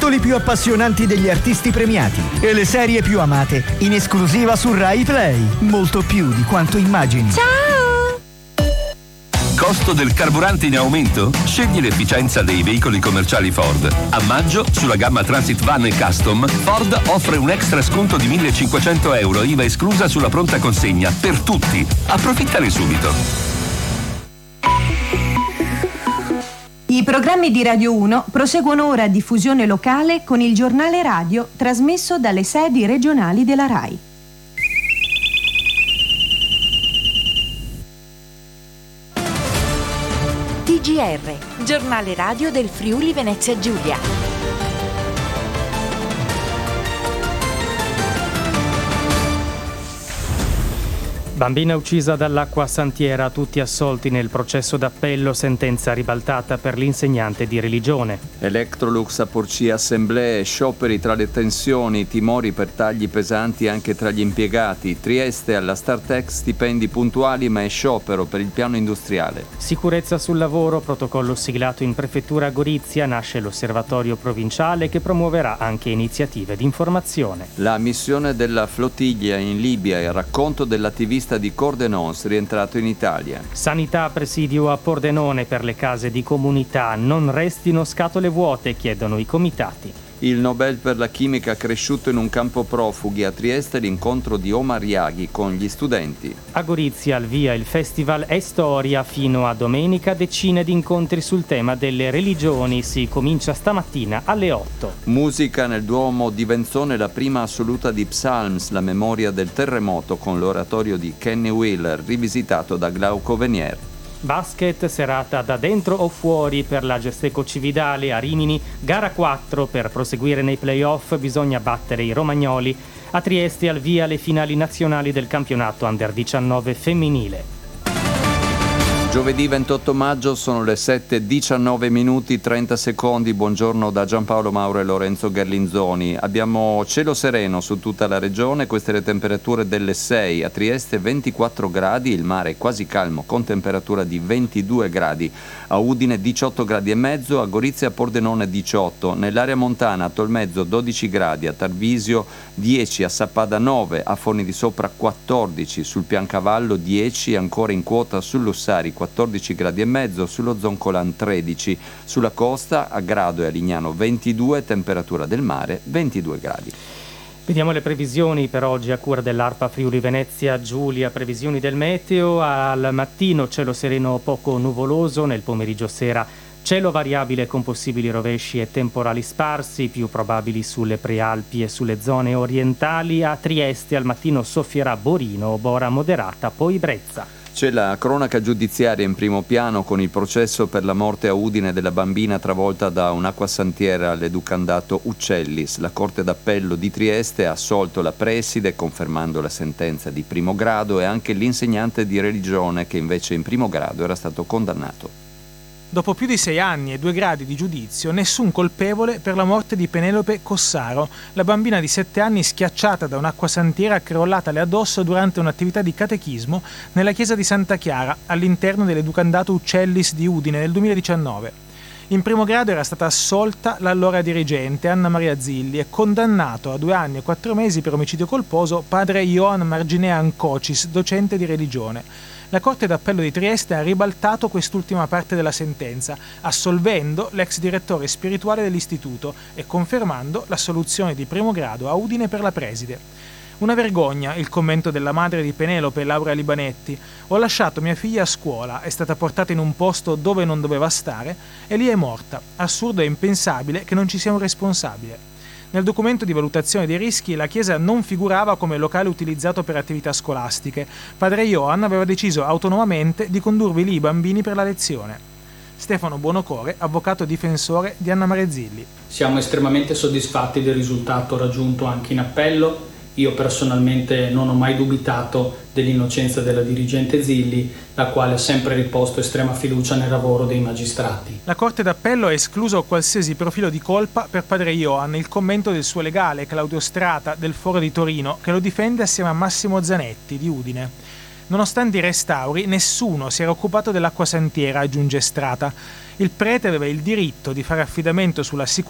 titoli più appassionanti degli artisti premiati e le serie più amate in esclusiva su Rai Play. Molto più di quanto immagini. Ciao! Costo del carburante in aumento? Scegli l'efficienza dei veicoli commerciali Ford. A maggio, sulla gamma Transit Van e Custom, Ford offre un extra sconto di 1.500 euro, IVA esclusa sulla pronta consegna, per tutti. Approfittane subito. I programmi di Radio 1 proseguono ora a diffusione locale con il giornale radio trasmesso dalle sedi regionali della RAI. TGR, giornale radio del Friuli Venezia Giulia. Bambina uccisa dall'acqua santiera, tutti assolti nel processo d'appello, sentenza ribaltata per l'insegnante di religione. Electrolux a Porcia, assemblee, scioperi tra le tensioni, timori per tagli pesanti anche tra gli impiegati. Trieste alla Startech, stipendi puntuali ma è sciopero per il piano industriale. Sicurezza sul lavoro, protocollo siglato in prefettura a Gorizia, nasce l'osservatorio provinciale che promuoverà anche iniziative di informazione. La missione della flottiglia in Libia e il racconto dell'attivista di Cordenons rientrato in Italia. Sanità, presidio a Pordenone per le case di comunità. Non restino scatole vuote, chiedono i comitati. Il Nobel per la chimica cresciuto in un campo profughi. A Trieste l'incontro di Omar Yaghi con gli studenti. A Gorizia al via il festival È Storia, fino a domenica decine di incontri sul tema delle religioni. Si comincia stamattina alle 8. Musica nel Duomo di Venzone, la prima assoluta di Psalms, la memoria del terremoto con l'oratorio di Kenny Wheeler rivisitato da Glauco Venier. Basket, serata da dentro o fuori per la Gesteco Cividale a Rimini, gara 4 per proseguire nei play-off bisogna battere i romagnoli. A Trieste al via le finali nazionali del campionato Under 19 femminile. Giovedì 28 maggio sono le 7:19 minuti 30 secondi. Buongiorno da Giampaolo Mauro e Lorenzo Gerlinzoni. Abbiamo cielo sereno su tutta la regione, queste le temperature delle 6. A Trieste 24 gradi, il mare è quasi calmo con temperatura di 22 gradi. A Udine 18 gradi e mezzo, a Gorizia e Pordenone 18. Nell'area montana a Tolmezzo 12 gradi, a Tarvisio 10, a Sappada 9, a Forni di Sopra 14, sul Piancavallo 10, ancora in quota sull'Ussari 14 gradi e mezzo, sullo Zoncolan 13, sulla costa a Grado e a Lignano 22, temperatura del mare 22 gradi. Vediamo le previsioni per oggi a cura dell'ARPA Friuli Venezia Giulia. Previsioni del meteo: al mattino cielo sereno poco nuvoloso, nel pomeriggio sera cielo variabile con possibili rovesci e temporali sparsi, più probabili sulle prealpi e sulle zone orientali. A Trieste al mattino soffierà Borino, bora moderata, poi Brezza. C'è la cronaca giudiziaria in primo piano con il processo per la morte a Udine della bambina travolta da un'acqua santiera all'educandato Uccellis. La Corte d'Appello di Trieste ha assolto la preside confermando la sentenza di primo grado e anche l'insegnante di religione che invece in primo grado era stato condannato. Dopo più di 6 anni e 2 gradi di giudizio, nessun colpevole per la morte di Penelope Cossaro, la bambina di 7 anni schiacciata da un'acquasantiera crollatale addosso durante un'attività di catechismo nella chiesa di Santa Chiara, all'interno dell'educandato Uccellis di Udine nel 2019. In primo grado era stata assolta l'allora dirigente Anna Maria Zilli e condannato a 2 anni e 4 mesi per omicidio colposo padre Ioan Marginea Ancocis, docente di religione. La Corte d'Appello di Trieste ha ribaltato quest'ultima parte della sentenza, assolvendo l'ex direttore spirituale dell'istituto e confermando l'assoluzione di primo grado a Udine per la preside. Una vergogna, il commento della madre di Penelope, Laura Libanetti. Ho lasciato mia figlia a scuola, è stata portata in un posto dove non doveva stare e lì è morta. Assurdo e impensabile che non ci sia un responsabile. Nel documento di valutazione dei rischi la chiesa non figurava come locale utilizzato per attività scolastiche. Padre Ioan aveva deciso autonomamente di condurvi lì i bambini per la lezione. Stefano Buonocore, avvocato difensore di Anna Maria Zilli. Siamo estremamente soddisfatti del risultato raggiunto anche in appello. Io personalmente non ho mai dubitato dell'innocenza della dirigente Zilli, la quale ha sempre riposto estrema fiducia nel lavoro dei magistrati. La Corte d'Appello ha escluso qualsiasi profilo di colpa per padre Ioan, il commento del suo legale Claudio Strata del Foro di Torino, che lo difende assieme a Massimo Zanetti di Udine. Nonostante i restauri, nessuno si era occupato dell'acquasantiera, aggiunge Strata. Il prete aveva il diritto di fare affidamento sulla sicurezza